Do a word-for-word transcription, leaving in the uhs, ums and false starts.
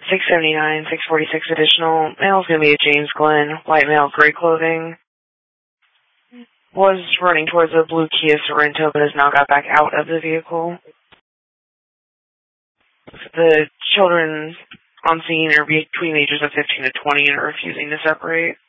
six seventy-nine, six forty-six additional. Male's going to be a James Glenn, white male, gray clothing. Was running towards a blue Kia Sorento, but has now got back out of the vehicle. The children on scene are between the ages of fifteen to twenty and are refusing to separate.